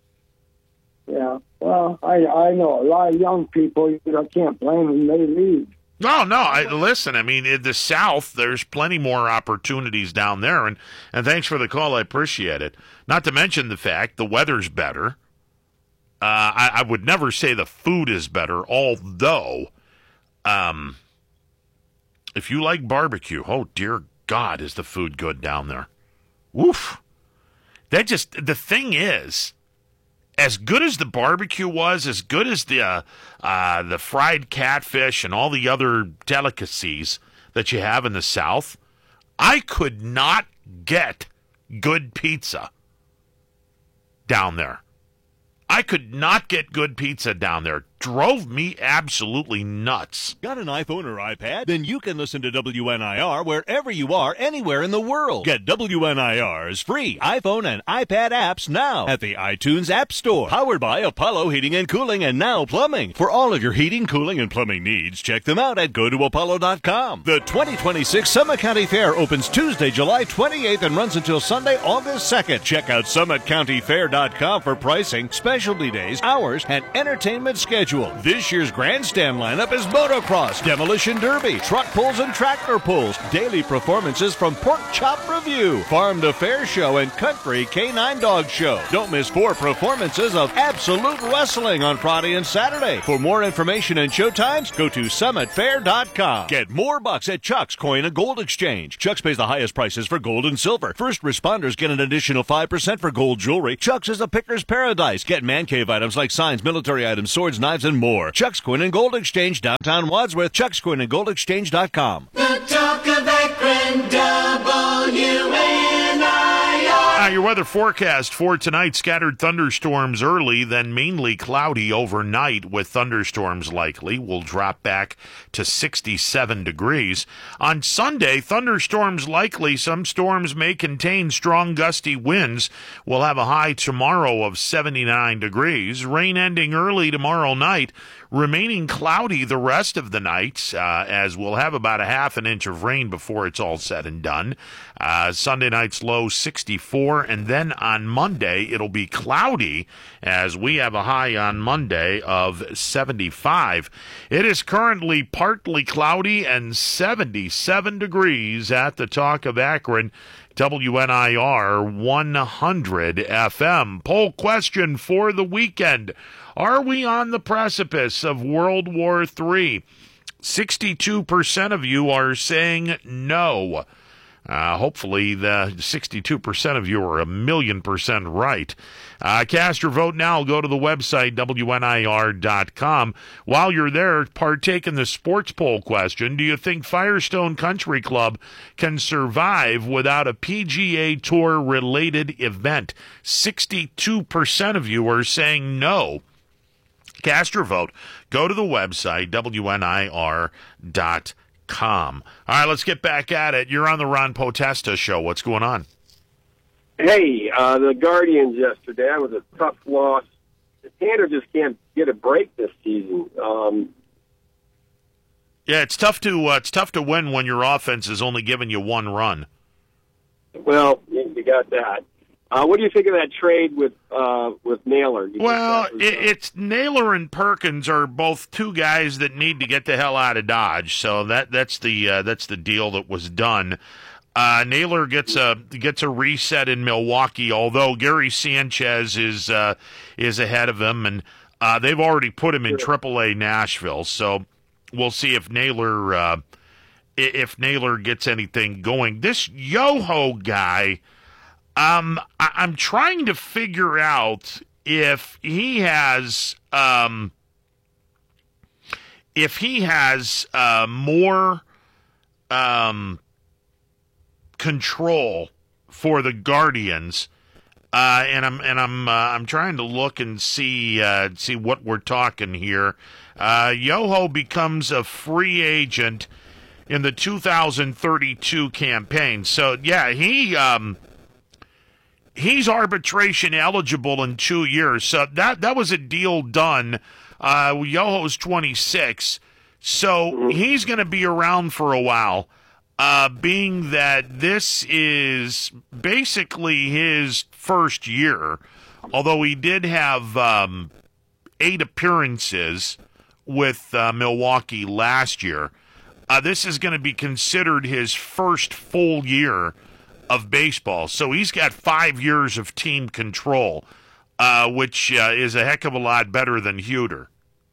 Yeah, well, I I know a lot of young people. You know, I can't blame them. They leave. No, no. I, listen, I mean, in the South, there's plenty more opportunities down there, and and thanks for the call. I appreciate it. Not to mention the fact the weather's better. Uh, I, I would never say the food is better, although, um, if you like barbecue, oh dear God, is the food good down there? Woof. That just the thing is, as good as the barbecue was, as good as the uh, uh, the fried catfish and all the other delicacies that you have in the South, I could not get good pizza down there. I could not get good pizza down there. Drove me absolutely nuts. Got an iPhone or iPad? Then you can listen to W N I R wherever you are, anywhere in the world. Get W N I R's free iPhone and iPad apps now at the iTunes App Store. Powered by Apollo Heating and Cooling and Now Plumbing. For all of your heating, cooling, and plumbing needs, check them out at go to apollo dot com. The twenty twenty-six Summit County Fair opens Tuesday, July twenty-eighth and runs until Sunday, August second. Check out summit county fair dot com for pricing, specialty days, hours, and entertainment schedule. schedule. This year's grandstand lineup is motocross, demolition derby, truck pulls and tractor pulls, daily performances from Pork Chop Review, Farm to Fair Show, and Country K nine Dog Show. Don't miss four performances of Absolute Wrestling on Friday and Saturday. For more information and showtimes, go to summit fair dot com. Get more bucks at Chuck's Coin and Gold Exchange. Chuck's pays the highest prices for gold and silver. First responders get an additional five percent for gold jewelry. Chuck's is a picker's paradise. Get man cave items like signs, military items, swords, knives, and more. Chuck's Coin and Gold Exchange, downtown Wadsworth. Chuck's Coin and Gold Exchange dot com. The talk of Akron, W N I R. Uh, your weather forecast for tonight, scattered thunderstorms early, then mainly cloudy overnight with thunderstorms likely. We'll drop back to sixty-seven degrees. On Sunday, thunderstorms likely. Some storms may contain strong gusty winds. We'll have a high tomorrow of seventy-nine degrees. Rain ending early tomorrow night. Remaining cloudy the rest of the night, uh, as we'll have about a half an inch of rain before it's all said and done. Uh, Sunday night's low sixty-four, and then on Monday it'll be cloudy as we have a high on Monday of seventy-five. It is currently partly cloudy and seventy-seven degrees at the Talk of Akron. W N I R one hundred F M. Poll question for the weekend. Are we on the precipice of World War Three? sixty-two percent of you are saying no. Uh, hopefully the sixty-two percent of you are a million percent right. Uh, cast your vote now. Go to the website, W N I R dot com. While you're there, partake in the sports poll question. Do you think Firestone Country Club can survive without a P G A Tour-related event? sixty-two percent of you are saying no. Cast your vote. Go to the website, W N I R dot com. All right, let's get back at it. You're on the Ron Potesta Show. What's going on? Hey, uh, the Guardians yesterday, that was a tough loss. The Tanner just can't get a break this season. Um, yeah, it's tough to uh, it's tough to win when your offense is only giving you one run. Well, you got that. Uh, what do you think of that trade with uh, with Naylor? Well, was, uh... it, it's Naylor and Perkins are both two guys that need to get the hell out of Dodge. So that that's the uh, that's the deal that was done. Uh, Naylor gets a gets a reset in Milwaukee, although Gary Sanchez is uh, is ahead of him, and uh, they've already put him in triple A Nashville. So we'll see if Naylor uh, if Naylor gets anything going. This Yoho guy. Um, I- I'm trying to figure out if he has, um, if he has uh, more um, control for the Guardians, uh, and I'm and I'm uh, I'm trying to look and see uh, see what we're talking here. Uh, Yoho becomes a free agent in the two thousand thirty-two campaign, so yeah, he. Um, He's arbitration eligible in two years. So that that was a deal done. Uh, Yoho's twenty-six. So he's going to be around for a while, uh, being that this is basically his first year, although he did have um, eight appearances with uh, Milwaukee last year. Uh, this is going to be considered his first full year of baseball. So he's got five years of team control, uh, which uh, is a heck of a lot better than Huter.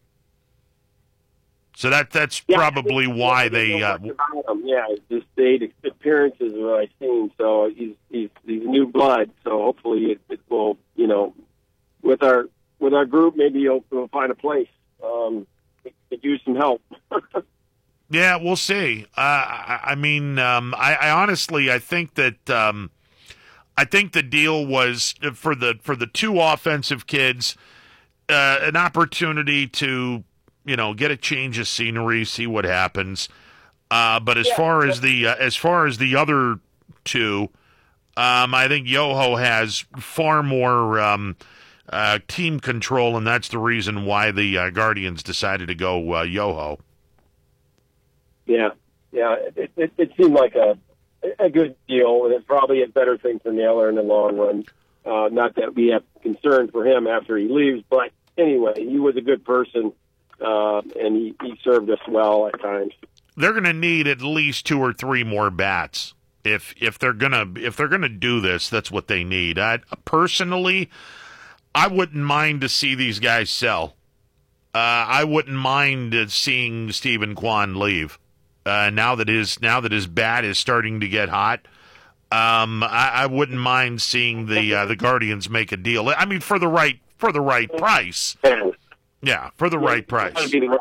So that that's yeah, probably why they. Uh, yeah, just eight appearances what I've seen. So he's he's he's new blood. So hopefully it, it will, you know, with our with our group, maybe he'll, he'll find a place. Um, could use some help. Yeah, we'll see. Uh, I, I mean, um, I, I honestly, I think that um, I think the deal was for the for the two offensive kids, uh, an opportunity to, you know, get a change of scenery, see what happens. Uh, but as yeah. far as the uh, as far as the other two, um, I think Yoho has far more um, uh, team control, and that's the reason why the uh, Guardians decided to go uh, Yoho. Yeah, yeah, it, it, it seemed like a a good deal, and it's probably a better thing for Naylor in the long run. Uh, not that we have concern for him after he leaves, but anyway, he was a good person. uh, and he, he served us well at times. They're going to need at least two or three more bats if if they're gonna if they're gonna do this. That's what they need. I personally, I wouldn't mind to see these guys sell. Uh, I wouldn't mind uh, seeing Stephen Kwan leave. Uh, now that his now that his bat is starting to get hot, um, I, I wouldn't mind seeing the uh, the Guardians make a deal. I mean, for the right for the right price. Yeah, for the right price.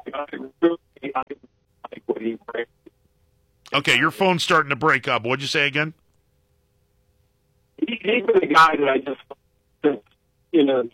Okay, your phone's starting to break up. What'd you say again? He, he's been the guy that I just, you know,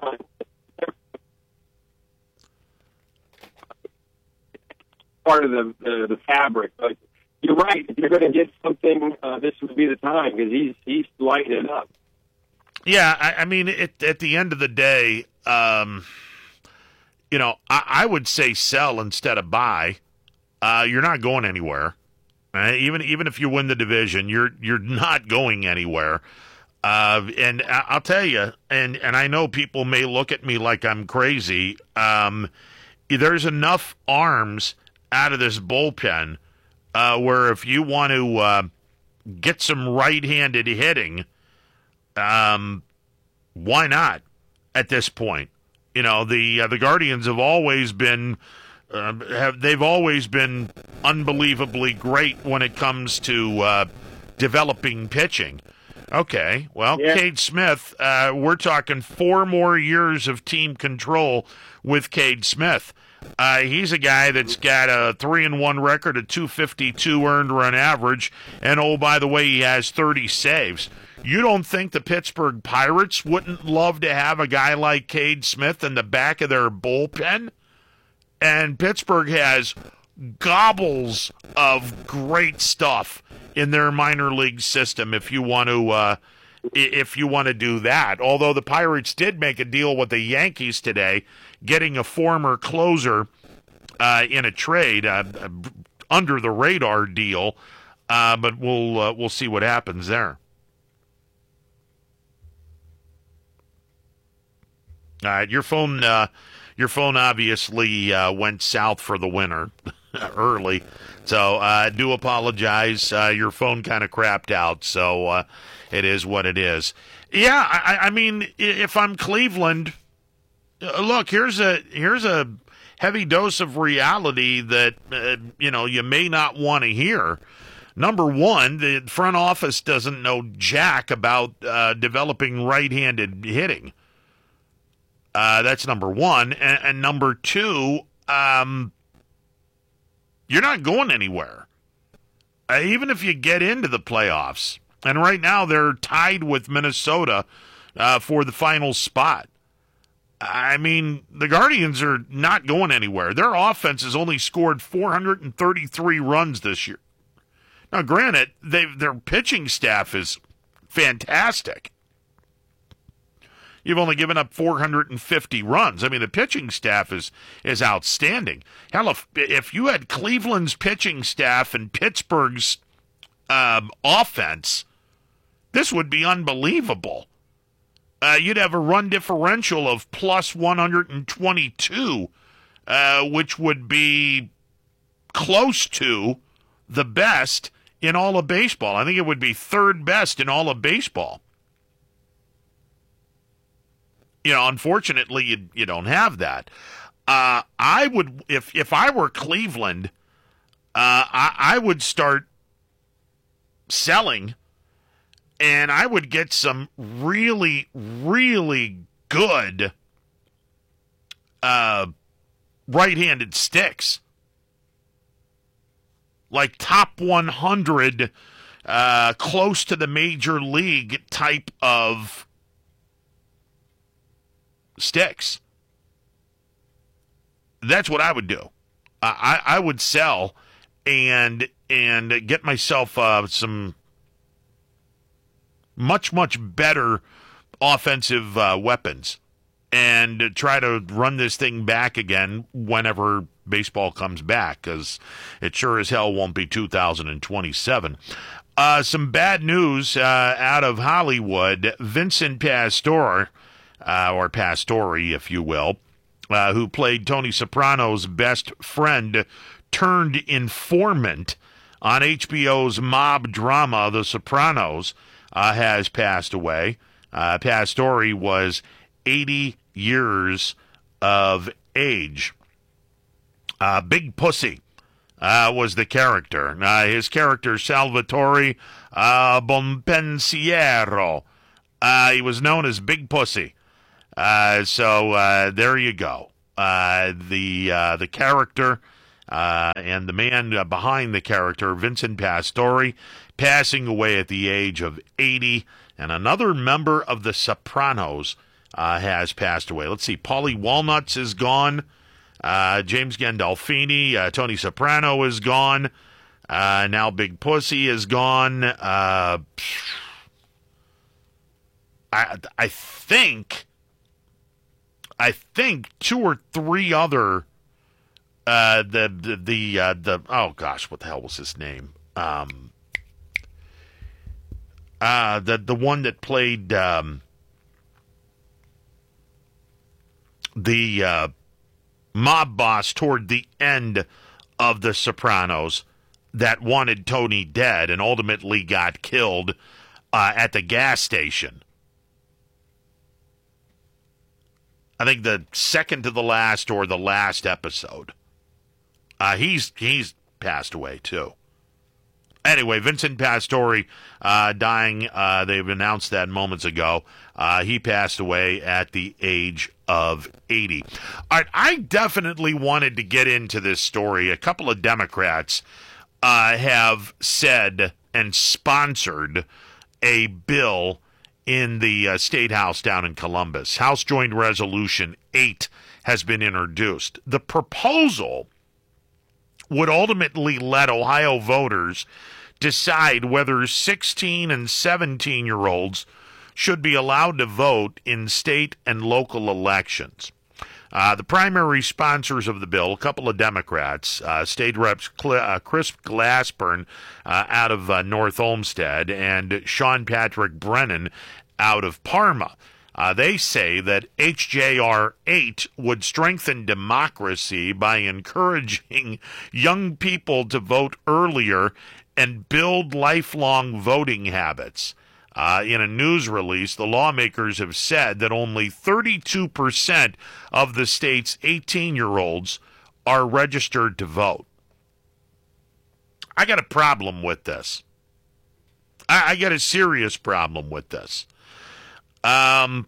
part of the the, the fabric. But you're right. If you're going to get something, uh, this would be the time because he's he's lighting it up. Yeah, I, I mean, it, at the end of the day, um, you know, I, I would say sell instead of buy. Uh, you're not going anywhere. Uh, even even if you win the division, you're you're not going anywhere. Uh, and I, I'll tell you, and, and I know people may look at me like I'm crazy. Um, there's enough arms out of this bullpen uh, where if you want to uh, get some right-handed hitting, um, why not at this point? You know, the uh, the Guardians have always been uh, have they've always been unbelievably great when it comes to uh, developing pitching. Okay, well, yeah. Cade Smith, uh, we're talking four more years of team control with Cade Smith. Uh, he's a guy that's got a three and one record, a two fifty-two earned run average, and oh, by the way, he has thirty saves. You don't think the Pittsburgh Pirates wouldn't love to have a guy like Cade Smith in the back of their bullpen? And Pittsburgh has gobbles of great stuff in their minor league system if you want to uh, if you want to do that. Although the Pirates did make a deal with the Yankees today, getting a former closer uh, in a trade, uh, under the radar deal, uh, but we'll uh, we'll see what happens there. All right, your phone uh, your phone obviously uh, went south for the winter early, so I uh, do apologize. Uh, your phone kind of crapped out, so uh, it is what it is. Yeah, I, I mean, if I'm Cleveland, look, here's a here's a heavy dose of reality that uh, you know you may not want to hear. Number one, the front office doesn't know jack about uh, developing right-handed hitting. Uh, that's number one. And, and number two, um, you're not going anywhere. Uh, even if you get into the playoffs. And right now they're tied with Minnesota uh, for the final spot. I mean, the Guardians are not going anywhere. Their offense has only scored four hundred thirty-three runs this year. Now, granted, they their pitching staff is fantastic. You've only given up four hundred fifty runs. I mean, the pitching staff is is outstanding. Hell, if, if you had Cleveland's pitching staff and Pittsburgh's um, offense, this would be unbelievable. Uh, you'd have a run differential of plus one hundred twenty-two, uh, which would be close to the best in all of baseball. I think it would be third best in all of baseball. You know, unfortunately, you you don't have that. Uh, I would, if if I were Cleveland, uh, I, I would start selling, and I would get some really, really good uh, right-handed sticks, like top one hundred, uh, close to the major league type of sticks. That's what I would do. Uh, I I would sell and and get myself uh, some much much better offensive uh, weapons and try to run this thing back again whenever baseball comes back, because it sure as hell won't be two thousand twenty-seven. Uh, some bad news uh, out of Hollywood. Vincent Pastore, Uh, or Pastore, if you will, uh, who played Tony Soprano's best friend turned informant on H B O's mob drama, The Sopranos, uh, has passed away. Uh, Pastore was eighty years of age. Uh, Big Pussy uh, was the character. Uh, his character, Salvatore uh, Bonpensiero, uh, he was known as Big Pussy. Uh, so uh, there you go. Uh, the uh, the character uh, and the man uh, behind the character, Vincent Pastore, passing away at the age of eighty. And another member of the Sopranos uh, has passed away. Let's see. Paulie Walnuts is gone. Uh, James Gandolfini. Uh, Tony Soprano is gone. Uh, now Big Pussy is gone. Uh, I I think I think two or three other uh, the the the, uh, the oh gosh, what the hell was his name? Um, uh, the the one that played um, the uh, mob boss toward the end of The Sopranos that wanted Tony dead and ultimately got killed uh, at the gas station. I think the second to the last or the last episode. Uh, he's he's passed away too. Anyway, Vincent Pastore uh, dying. Uh, they've announced that moments ago. Uh, he passed away at the age of eighty. All right, I definitely wanted to get into this story. A couple of Democrats uh, have said and sponsored a bill in the uh, State House down in Columbus. House Joint Resolution eight has been introduced. The proposal would ultimately let Ohio voters decide whether sixteen and seventeen-year-olds should be allowed to vote in state and local elections. Uh, the primary sponsors of the bill, a couple of Democrats, uh, State Reps Cl- uh, Chris Glassburn uh, out of uh, North Olmsted and Sean Patrick Brennan out of Parma. Uh, they say that H J R eight would strengthen democracy by encouraging young people to vote earlier and build lifelong voting habits. Uh, in a news release, the lawmakers have said that only thirty-two percent of the state's eighteen-year-olds are registered to vote. I got a problem with this. I, I got a serious problem with this. Um,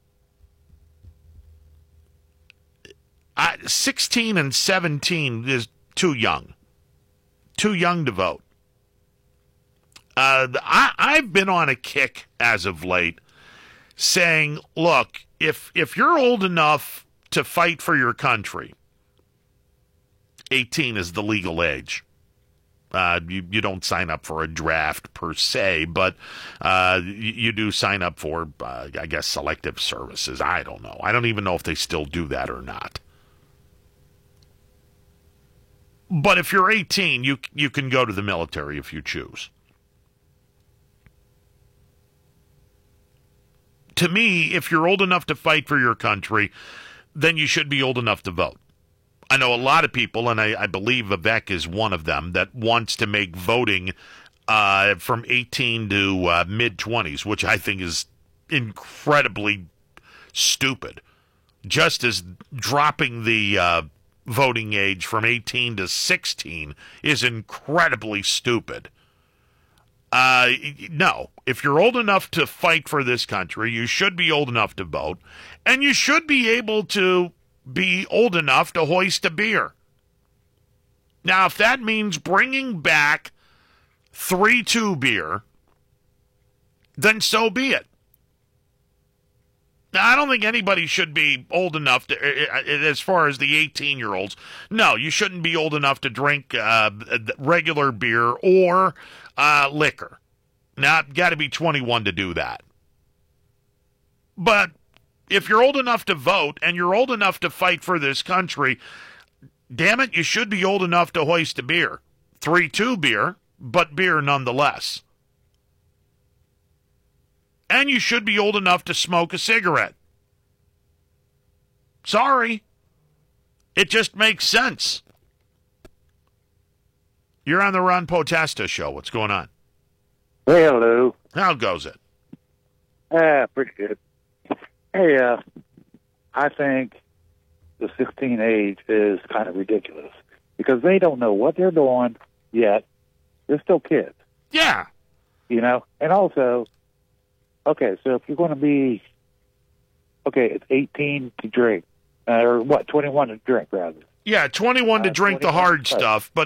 I, sixteen and seventeen is too young. Too young to vote. Uh, I, I've been on a kick as of late saying, look, if if you're old enough to fight for your country, eighteen is the legal age. Uh, you, you don't sign up for a draft per se, but uh, you, you do sign up for, uh, I guess, selective services. I don't know. I don't even know if they still do that or not. But if you're eighteen, you you can go to the military if you choose. To me, if you're old enough to fight for your country, then you should be old enough to vote. I know a lot of people, and I, I believe Vivek is one of them, that wants to make voting uh, from eighteen to uh, mid-twenties, which I think is incredibly stupid. Just as dropping the uh, voting age from eighteen to sixteen is incredibly stupid. Uh, no, if you're old enough to fight for this country, you should be old enough to vote, and you should be able to be old enough to hoist a beer. Now, if that means bringing back three two beer, then so be it. Now, I don't think anybody should be old enough to, as far as the eighteen-year-olds. No, you shouldn't be old enough to drink uh, regular beer or uh, liquor. Now, got to be twenty-one to do that. But if you're old enough to vote and you're old enough to fight for this country, damn it, you should be old enough to hoist a beer. three two beer, but beer nonetheless. And you should be old enough to smoke a cigarette. Sorry, It just makes sense. You're on the Ron Potesta show. What's going on? Hey, hello. How goes it? Ah, pretty good. Hey, uh, I think the sixteen age is kind of ridiculous because they don't know what they're doing yet. They're still kids. Yeah. You know? And also, okay, so if you're going to be, okay, it's eighteen to drink, uh, or what, twenty-one to drink, rather. Yeah, twenty-one to Uh, drink the twenty-one hard to drink. stuff, but